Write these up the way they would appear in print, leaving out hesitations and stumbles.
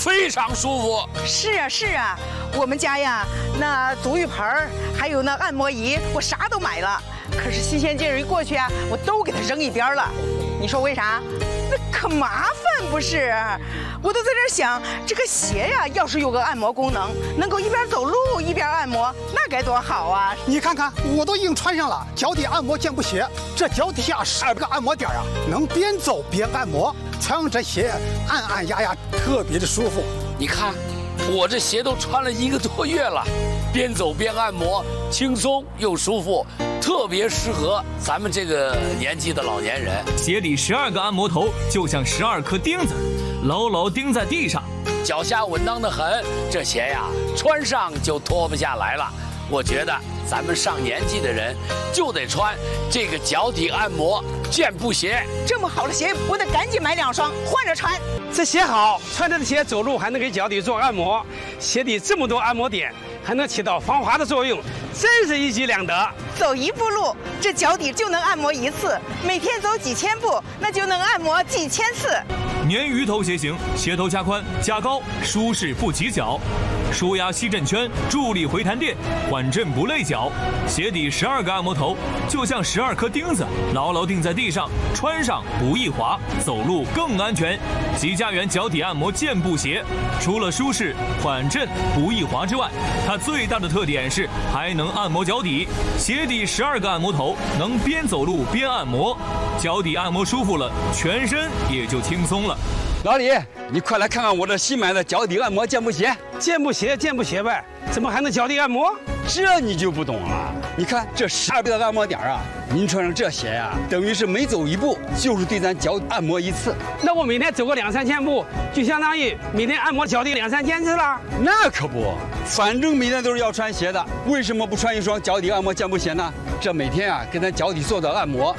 非常舒服。 是啊是啊，我们家呀，那足浴盆还有那按摩仪，我啥都买了。可是新鲜劲儿一过去啊，我都给它扔一边了。你说为啥？那可麻烦不是？我都在这想，这个鞋呀，要是有个按摩功能，能够一边走路一边按摩，那该多好啊！ 你看看，我都已经穿上了脚底按摩健步鞋，这脚底下12个按摩点啊，能边走边按摩，穿上这鞋按按压压，特别的舒服。 你看，我这鞋都穿了1个多月了，边走边按摩，轻松又舒服。特别适合咱们这个年纪的老年人。 鞋底12个按摩头就像12颗钉子，牢牢钉在地上， 脚下稳当的很。这鞋呀，穿上就脱不下来了。我觉得咱们上年纪的人就得穿这个脚底按摩健步鞋。 这么好的鞋，我得赶紧买2双换着穿。 这鞋好，穿着鞋走路还能给脚底做按摩，鞋底这么多按摩点，还能起到防滑的作用，真是一举两得。 走1步路，这脚底就能按摩1次；每天走几千步，那就能按摩几千次。 鲶鱼头鞋型，鞋头加宽加高，舒适不起脚，舒压吸震圈，助力回弹垫，缓震不累脚。鞋底12个按摩头，就像12颗钉子，牢牢钉在地上，穿上不易滑，走路更安全。吉家园脚底按摩健步鞋，除了舒适、缓震、不易滑之外，它最大的特点是还能按摩脚底。鞋底12个按摩头，能边走路边按摩，脚底按摩舒服了，全身也就轻松了。 老李，你快来看看我这新买的脚底按摩健步鞋。 健步鞋，健步鞋呗，怎么还能脚底按摩？ 这你就不懂了。你看这12个按摩点啊，您穿上这鞋呀，等于是每走1步就是对咱脚按摩1次。 那我每天走个2、3千步，就相当于每天按摩脚底2、3千次了。 那可不，反正每天都是要穿鞋的，为什么不穿一双脚底按摩健步鞋呢？这每天啊，给咱脚底做的按摩。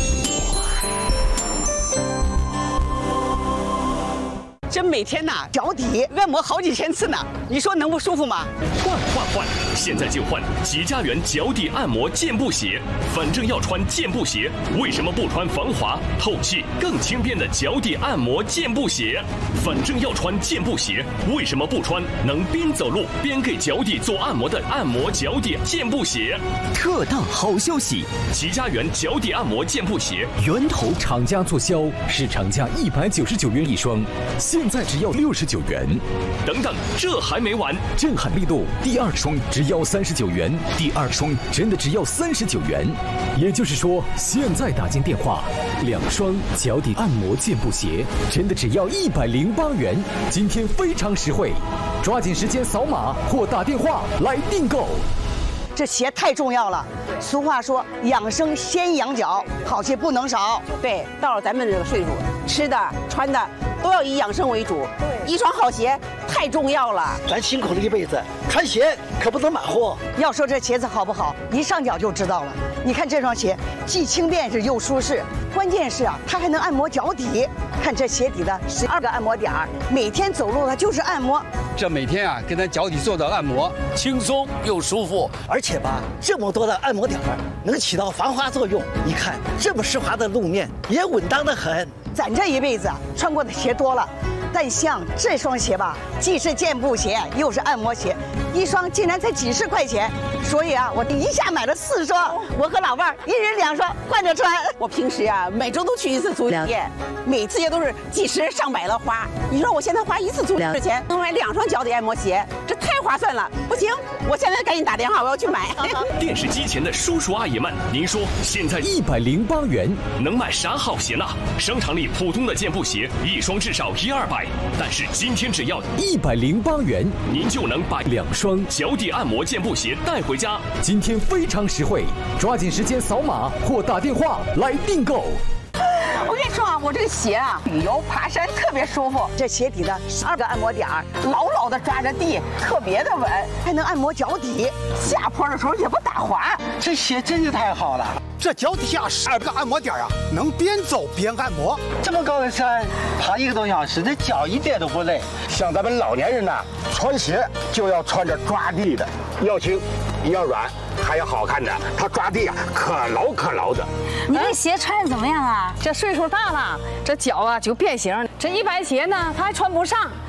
这每天呐，脚底按摩好几千次呢，你说能不舒服吗？ 换！现在就换吉家园脚底按摩健步鞋。反正要穿健步鞋，为什么不穿防滑、透气、更轻便的脚底按摩健步鞋？反正要穿健步鞋，为什么不穿能边走路边给脚底做按摩的按摩脚底健步鞋？ 特大好消息！ 吉家园脚底按摩健步鞋源头厂家促销，市场价199元一双，现在只要69元。 等等，这还没完！ 震撼力度，第2双只要39元，第2双真的只要39元。也就是说，现在打进电话，2双脚底按摩健步鞋真的只要108元。今天非常实惠，抓紧时间扫码或打电话来订购。 这鞋太重要了，俗话说养生先养脚，好鞋不能少。 对，到了咱们这个岁数，吃的穿的都要以养生为主。一双好鞋太重要了， 咱辛苦了一辈子，穿鞋可不能马虎。 要说这鞋子好不好，一上脚就知道了。你看这双鞋，既轻便是又舒适，关键是啊，它还能按摩脚底。看这鞋底的12个按摩点，每天走路它就是按摩。 这每天啊，给咱脚底做的按摩， 轻松又舒服， 而且吧，这么多的按摩点能起到防滑作用。你看这么湿滑的路面，也稳当得很。 咱这一辈子穿过的鞋多了，但像这双鞋吧，既是健步鞋又是按摩鞋，一双竟然才几十块钱。所以啊，我一下买了4双，我和老伴儿1人2双换着穿。 我平时啊，每周都去1次足疗店，每次也都是几十上百的花。你说我现在花1次足疗的钱，能买2双脚底按摩鞋，这太划算了。不行，我现在赶紧打电话，我要去买。 电视机前的叔叔阿姨们，您说现在 108元能买啥好鞋呢？商场里普通的健步鞋1双至少100-200，但是今天只要 108元， 您就能把 2双脚底按摩健步鞋带回家。 今天非常实惠，抓紧时间扫码或打电话来订购。 我跟你说啊，我这个鞋啊，旅游爬山特别舒服。 这鞋底的12个按摩点， 牢牢的抓着地，特别的稳， 还能按摩脚底， 下坡的时候也不打滑。 这鞋真是太好了。 这脚底下12个按摩点啊，能边走边按摩。 这么高的山，爬1个多小时，这脚一点都不累。 像咱们老年人呢，穿鞋就要穿着抓地的，要轻，要软，还要好看的。它抓地啊，可牢可牢的。 你这鞋穿着怎么样啊？ 这岁数大了，这脚啊就变形。这一般鞋呢，它还穿不上。